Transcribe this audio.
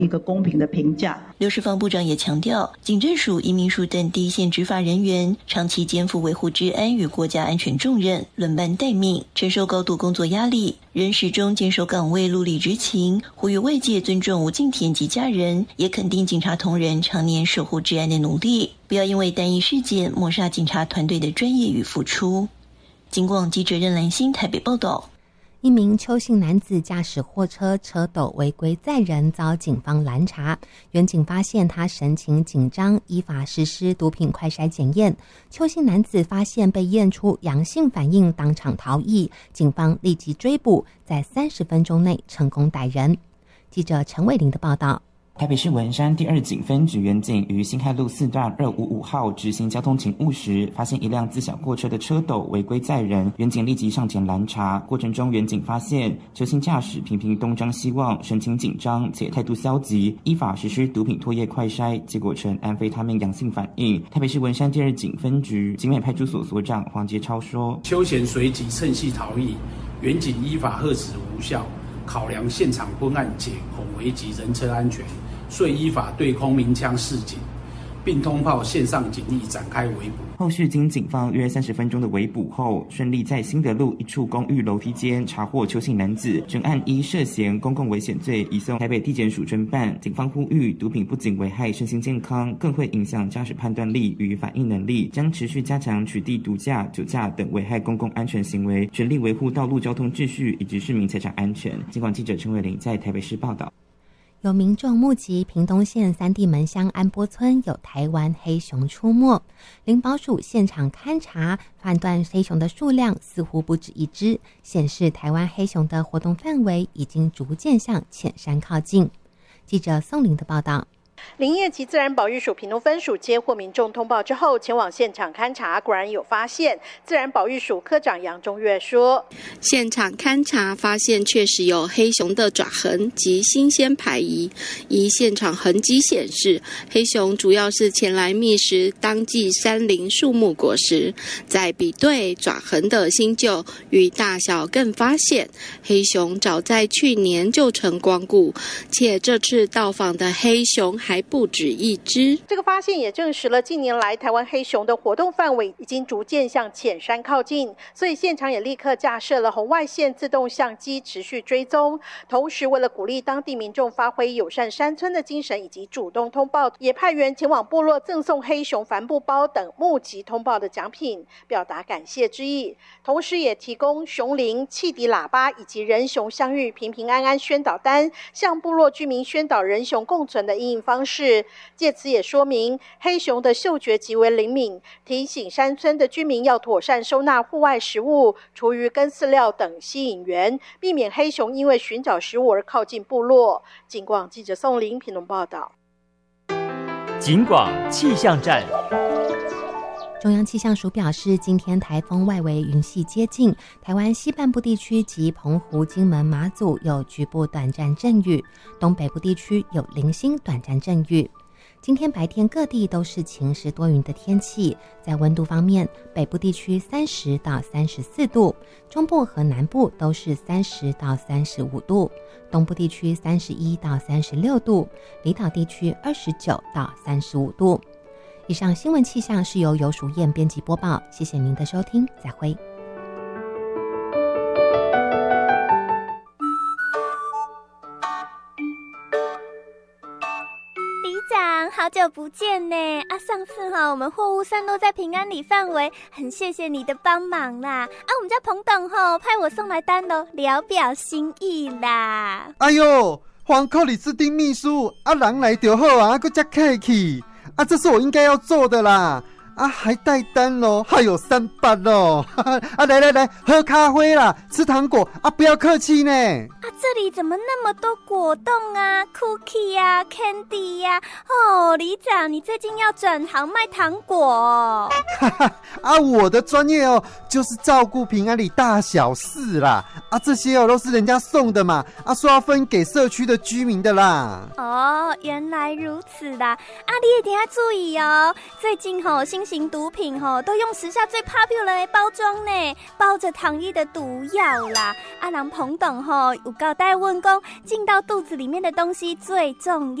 一个公平的评价。 刘世芳部长也强调，警政署、移民署等第一线执法人员长期肩负维护治安与国家安全重任，轮班待命，承受高度工作压力，仍始终坚守岗位，戮力执勤，呼吁外界尊重吴敬田及家人，也肯定警察同仁常年守护治安的努力，不要因为单一事件抹杀警察团队的专业与付出。警广记者任兰心台北报道。 一名邱姓男子驾驶货车车斗违规载人，遭警方拦查。原警发现他神情紧张，依法实施毒品快筛检验。邱姓男子发现被验出阳性反应，当场逃逸，警方立即追捕，在30分钟内成功逮人。记者陈伟玲的报道。 台北市文山第2警分局员警于辛亥路4段255号执行交通警务时，发现一辆自小货车的车斗违规载人，员警立即上前拦查。过程中，员警发现邱姓驾驶频频东张西望，神情紧张且态度消极，依法实施毒品唾液快筛，结果呈安非他命阳性反应。台北市文山第2警分局警美派出所所长黄杰超说：“ 邱嫌随即趁隙逃逸，员警依法喝止无效，考量现场昏暗且恐危及人车安全，遂依法对空鸣枪示警，并通报线上警力展开围捕。 后续经警方约30分钟的围捕后，顺利在新德路一处公寓楼梯间查获邱姓男子，整案依涉嫌公共危险罪移送台北地检署侦办。警方呼吁，毒品不仅危害身心健康，更会影响驾驶判断力与反应能力，将持续加强取缔毒驾、酒驾等危害公共安全行为，全力维护道路交通秩序以及市民财产安全。警广记者陈伟玲在台北市报道。 有民众目击屏东县三地门乡安波村有台湾黑熊出没，林保署现场勘查，判断黑熊的数量似乎不止一只，显示台湾黑熊的活动范围已经逐渐向浅山靠近。记者宋玲的报道。 林业及自然保育署屏东分署接获民众通报之后，前往现场勘查，果然有发现。自然保育署科长杨中月说， 现场勘查发现确实有黑熊的爪痕及新鲜排遗，依现场痕迹显示，黑熊主要是前来觅食当季山林树木果实。在比对爪痕的新旧与大小，更发现黑熊早在去年就曾光顾，且这次到访的黑熊还不止一只。 这个发现也证实了近年来台湾黑熊的活动范围已经逐渐向浅山靠近，所以现场也立刻架设了红外线自动相机持续追踪。同时为了鼓励当地民众发挥友善山村的精神以及主动通报，也派员前往部落赠送黑熊帆布包等募集通报的奖品，表达感谢之意。同时也提供熊铃、汽笛喇叭以及人熊相遇平平安安宣导单，向部落居民宣导人熊共存的因应方式。借此也说明黑熊的嗅觉极为灵敏，提醒山村的居民要妥善收纳户外食物、厨余跟饲料等吸引源，避免黑熊因为寻找食物而靠近部落。警广记者宋玲评论报道。 警广气象站。 中央气象署表示，今天台风外围云系接近台湾西半部地区及澎湖、金门、马祖有局部短暂阵雨，东北部地区有零星短暂阵雨。今天白天各地都是晴时多云的天气，在温度方面，北部地区30到34度，中部和南部都是30到35度，东部地区31到36度，离岛地区29到35度。以上新闻气象是由游淑燕编辑播报，谢谢您的收听，再会。 里长，好久不见呢！上次我们货物散落在平安里范围，很谢谢你的帮忙啦！我们家彭董派我送来单喽，聊表心意啦。 哎呦，黄寇里斯丁秘书人来就好啊，还这客气。这是我应该要做的啦！还带单咯，还有300咯！来，喝咖啡啦，吃糖果不要客气呢！ 这里怎么那么多果冻啊 ，cookie 啊 ，candy 呀？里长，你最近要转行卖糖果我的专业就是照顾平安里大小事啦！这些都是人家送的嘛！说要分给社区的居民的啦！ 原来如此啦！你一定要注意哦！最近新行毒品都用时下最 popular 的包装呢，包着糖衣的毒药啦。人彭董有交代阮讲，进到肚子里面的东西最重要。